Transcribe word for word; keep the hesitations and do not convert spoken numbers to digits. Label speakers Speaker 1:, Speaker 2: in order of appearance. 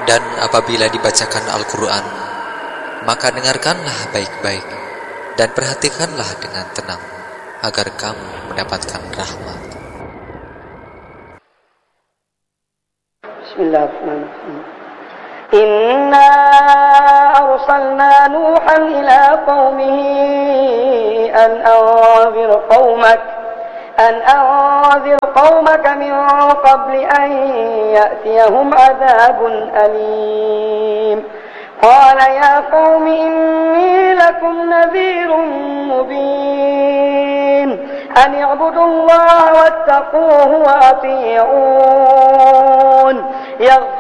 Speaker 1: Dan apabila dibacakan Al-Quran, maka dengarkanlah baik-baik dan perhatikanlah dengan tenang, agar kamu mendapatkan rahmat.
Speaker 2: Bismillahirrahmanirrahim. Inna arsalna Nuhan ila qaumihi an anzir qaumak an anzir qaumaka min qabli an ya'tiyahum adhabun alim. قال يا قوم إني لكم نذير مبين أن اعبدوا الله واتقوه وأطيعون